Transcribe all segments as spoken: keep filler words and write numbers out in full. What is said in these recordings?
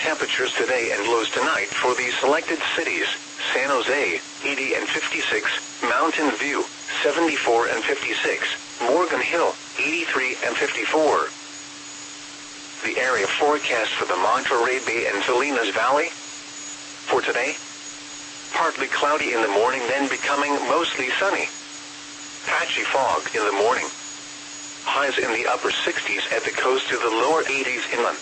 Temperatures today and lows tonight for these selected cities: San Jose, eighty and fifty-six, Mountain View, seventy-four and fifty-six, Morgan Hill, eighty-three and fifty-four. The area forecast for the Monterey Bay and Salinas Valley. For today, partly cloudy in the morning, then becoming mostly sunny. Patchy fog in the morning. Highs in the upper sixties at the coast to the lower eighties inland.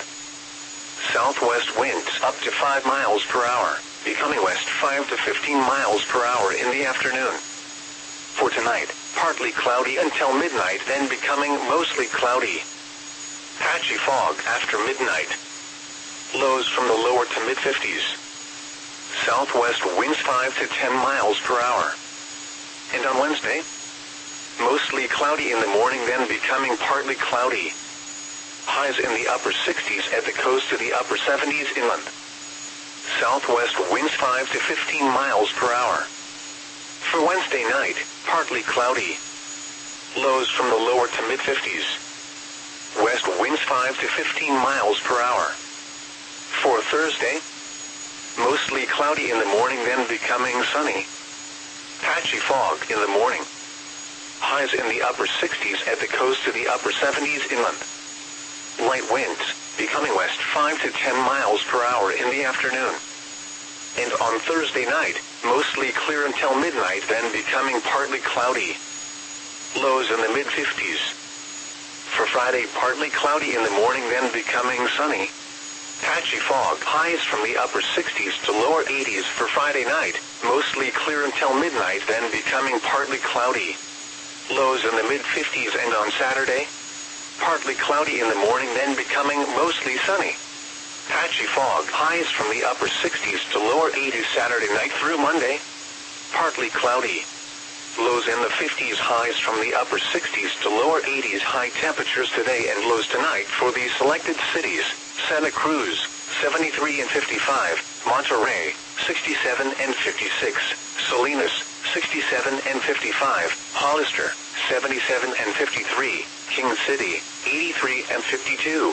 Southwest winds up to five miles per hour, becoming west five to fifteen miles per hour in the afternoon. For tonight, partly cloudy until midnight, then becoming mostly cloudy. Patchy fog after midnight. Lows from the lower to mid-fifties. Southwest winds five to ten miles per hour. And on Wednesday, mostly cloudy in the morning, then becoming partly cloudy. Highs in the upper sixties at the coast to the upper seventies inland. Southwest winds five to fifteen miles per hour. For Wednesday night, partly cloudy. Lows from the lower to mid-fifties. West winds five to fifteen miles per hour. For Thursday, mostly cloudy in the morning, then becoming sunny. Patchy fog in the morning. Highs in the upper sixties at the coast to the upper seventies inland. Light winds, becoming west five to ten miles per hour in the afternoon. And on Thursday night, mostly clear until midnight, then becoming partly cloudy. Lows in the mid-fifties. For Friday, partly cloudy in the morning, then becoming sunny. Patchy fog, highs from the upper sixties to lower eighties for Friday night, mostly clear until midnight, then becoming partly cloudy. Lows in the mid-fifties. And on Saturday, partly cloudy in the morning, then becoming mostly sunny. Patchy fog, highs from the upper sixties to lower eighties Saturday night through Monday. Partly cloudy. Lows in the fifties, highs from the upper sixties to lower eighties. High temperatures today and lows tonight for these selected cities: Santa Cruz, seventy-three and fifty-five, Monterey, sixty-seven and fifty-six, Salinas, sixty-seven and fifty-five, Hollister, seventy-seven and fifty-three, King City, eighty-three and fifty-two.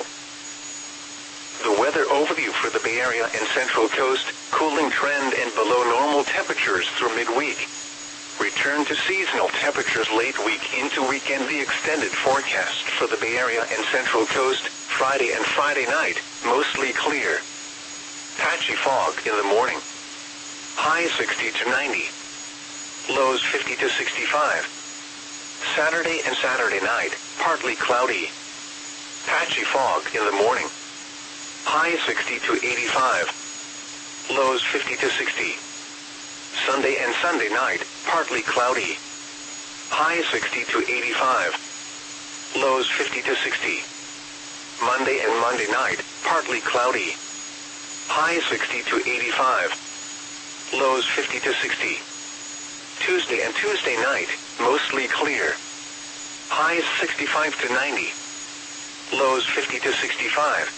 The weather overview for the Bay Area and Central Coast: cooling trend and below normal temperatures through midweek. Return to seasonal temperatures late week into weekend. The extended forecast for the Bay Area and Central Coast: Friday and Friday night, mostly clear. Patchy fog in the morning. High sixty to ninety. Lows fifty to sixty-five. Saturday and Saturday night, partly cloudy. Patchy fog in the morning. High sixty to eighty-five. Lows fifty to sixty. Sunday and Sunday night, partly cloudy. High sixty to eighty-five. Lows fifty to sixty. Monday and Monday night, partly cloudy. High sixty to eighty-five. Lows fifty to sixty. Tuesday and Tuesday night, mostly clear. Highs sixty-five to ninety. Lows fifty to sixty-five.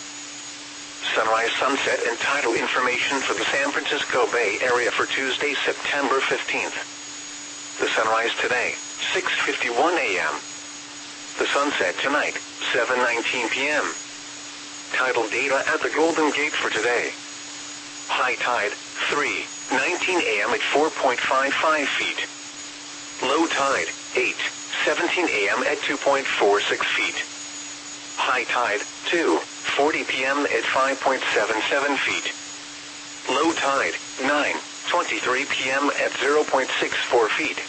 Sunrise, sunset, and tidal information for the San Francisco Bay Area for Tuesday, September fifteenth. The sunrise today, six fifty-one a m The sunset tonight, seven nineteen p m Tidal data at the Golden Gate for today. High tide, three nineteen a m at four point five five feet. Low tide, eight seventeen a m at two point four six feet. High tide, two forty p m at five point seven seven feet. Low tide, nine twenty-three p m at zero point six four feet.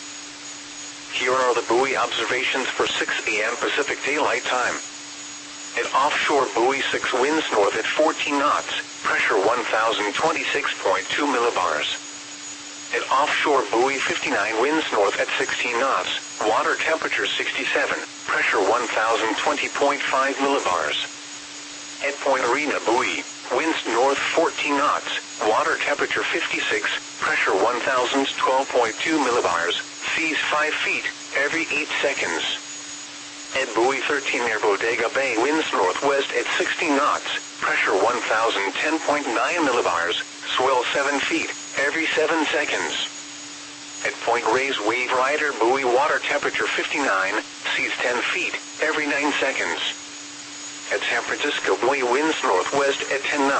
Here are the buoy observations for six a m Pacific Daylight Time. At offshore buoy six, winds north at fourteen knots, pressure one thousand twenty-six point two millibars. At offshore buoy fifty-nine, winds north at sixteen knots, water temperature sixty-seven, pressure one thousand twenty point five millibars. At Point Arena buoy, winds north fourteen knots, water temperature fifty-six, pressure one thousand twelve point two millibars, seas five feet, every eight seconds. At buoy thirteen near Bodega Bay, winds northwest at sixteen knots, pressure one thousand ten point nine millibars, swell seven feet, every seven seconds. At Point Reyes Wave Rider buoy, water temperature fifty-nine, seas ten feet, every nine seconds. At San Francisco buoy, winds northwest at ten knots.